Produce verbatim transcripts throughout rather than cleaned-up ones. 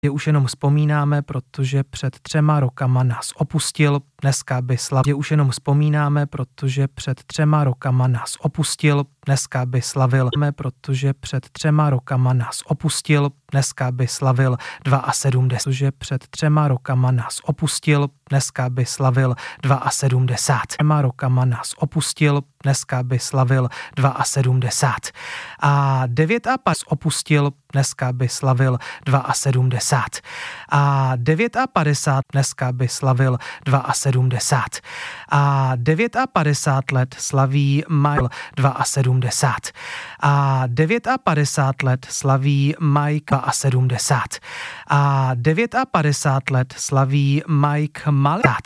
Je už jenom vzpomínáme, protože před třema rokama nás opustil, dneska by slavil. Je už jenom vzpomínáme, protože před třema rokama nás opustil, dneska by slavil. Protože před třema rokama nás opustil, dneska by slavil sedmdesát dva. Protože před třema rokama nás opustil, dneska by slavil sedmdesát dva. Třema rokama nás opustil, dneska by slavil sedmdesát dva. A devět a pas opustil, dneska by slavil sedmdesát dva. A devět a padesát dneska by slavil sedmdesát dva. A devět a padesát let slaví Mile sedmdesát dva. A devět a padesát let slaví Mike sedmdesát dva. A devět a padesát let slaví Mike Malat.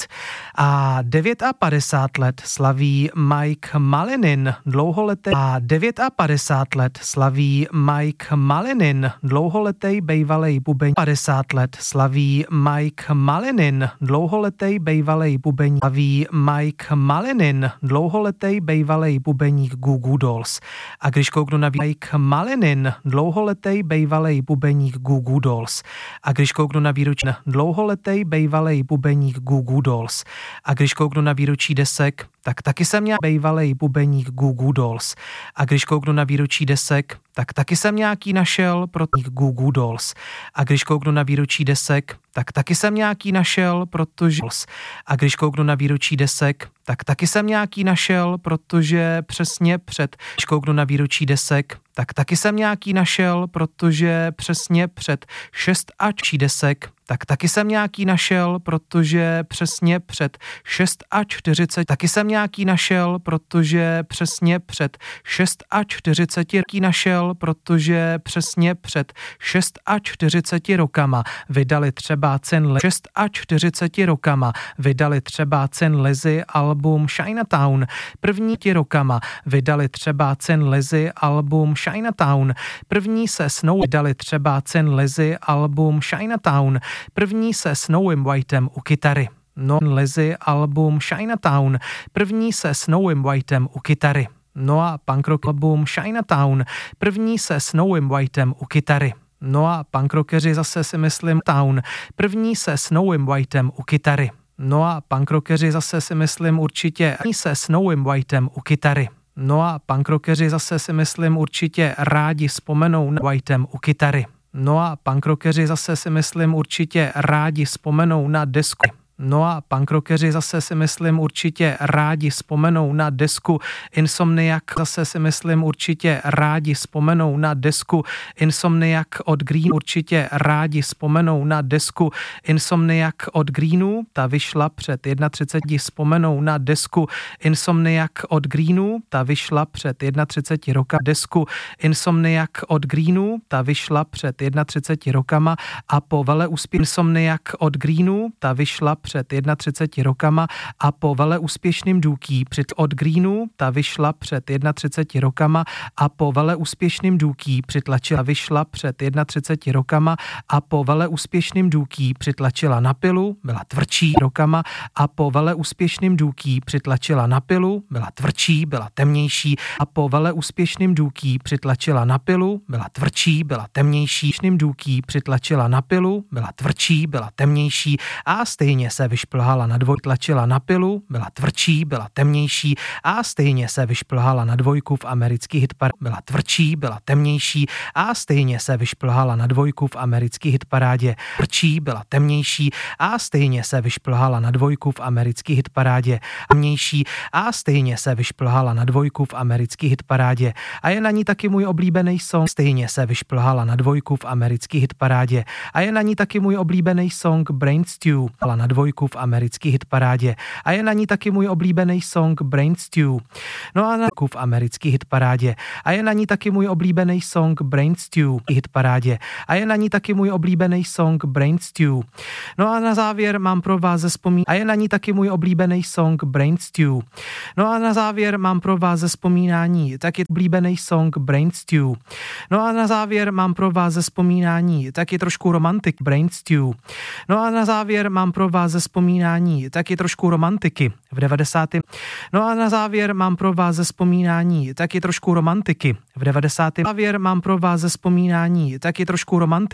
A devět a padesát let slaví Mike Malinin, dlouholetý. A devět a padesát let slaví Mike Malinin, dlouholetý bejvalej bubeň. padesát let slaví Mike Malinin, dlouholetý bejvalej bubeň. Slaví Mike Malinin, dlouholetý bejvalej bubeník Goo Goo Dolls. A když kouknu na Mike Malinin, dlouholetý bejvalej bubeník Goo Goo Dolls. A když kouknu na výročí dlouholetý bejvalej bubeník Goo Goo Dolls. A když kouknu na výročí desek, tak taky jsem nějaký bejvalej bubeník Goo Goo Dolls. A když kouknu na výročí desek, tak taky jsem nějaký našel pro Goo Goo Dolls. A když kouknu na výročí desek, tak taky jsem nějaký našel, protože a když kouknu na výročí desek, tak taky jsem nějaký našel, protože přesně před když kouknu na výročí desek, tak taky jsem nějaký našel, protože přesně před šest a desek, tak taky jsem nějaký našel, protože přesně před šest a čtyřicet, taky jsem nějaký našel, protože přesně před šest a čtyřicet našel, protože přesně před šest a čtyřicet rokama vydali třeba cen šest a čtyřicet rokama vydali třeba cen Lizzy album Chinatown. První ti rokama vydali třeba cen Lizzy album Chinatown. První se Snow vydali třeba cen Lizzy album Chinatown. První se Snowem Whitem u kytary. No Lizzy album Chinatown. První se Snowem Whitem u kytary. No a punk rock album Chinatown. První se Snowem Whitem u kytary. No a punkrockeři zase si myslím Town. První se Snowem Whitem u kytary. No a punkrockeři zase si myslím určitě první se Snowem Whitem u kytary. No a punkrockeři zase si myslím určitě rádi vzpomenou na Whitem u kytary. No a punkrockeři zase si myslím určitě rádi vzpomenou na desku. No a punkrockeři zase si myslím určitě rádi vzpomenou na desku Insomniac. Zase si myslím určitě rádi vzpomenou na desku Insomniac od Green. Určitě rádi vzpomenou na desku Insomniac od Greenu. Ta vyšla před třicet jedna. Vzpomenou na desku Insomniac od Greenu. Ta vyšla před třicet jedna roka. Desku Insomniac od Greenu. Ta vyšla před třicet jedna rokama a po veleúspěchu Insomniac od Greenu. Ta vyšla před třicet jedna rokama a po veleúspěšným Dookie před od Greenu, ta vyšla před třicet jedna rokama a po veleúspěšným Dookie přitlačila vyšla před třicet jedna rokama a po veleúspěšným Dookie přitlačila na pilu, byla tvrdší rokama a po veleúspěšným Dookie přitlačila na pilu, byla tvrdší, byla temnější a po veleúspěšným Dookie přitlačila na pilu, byla tvrdší, byla temnější. Dookie přitlačila na pilu, byla tvrdší, byla temnější a stejně se vyšplhala na dvoj, tlačila na pilu, byla tvrdší, byla temnější a stejně se vyšplhala na dvojku v americký hitparádě, byla tvrdší, byla temnější a stejně se vyšplhala na dvojku v americký hitparádě, tvrdší, byla temnější a stejně se vyšplhala na dvojku v americký hitparádě, temnější a stejně se vyšplhala na dvojku v americký hitparádě a je na ní taky můj oblíbený song, stejně se vyšplhala na dvojku v americký hitparádě a je na ní taky můj oblíbený song Brain Stew, na dvojku v americký hitparádě a je na ní taky můj oblíbený song Brain Stew. No a na v americký hitparádě a je na ní taky můj oblíbený song Brain Stew hitparádě a je na ní taky můj oblíbený song Brain Stew. No a na závěr mám pro vás ze vzpomín a je na ní taky můj oblíbený song Brain Stew. No a na závěr mám pro vás ze vzpomínání taky oblíbený song Brain Stew. No a na závěr mám pro vás ze vzpomínání taky trošku romantik Brain Stew. No a na závěr mám pro vás ze vzpomínání taky trošku romantiky v devadesátém No a na závěr mám pro vás ze vzpomínání taky trošku romantiky v devadesátém Závěr mám pro vás ze vzpomínání taky trošku romantiky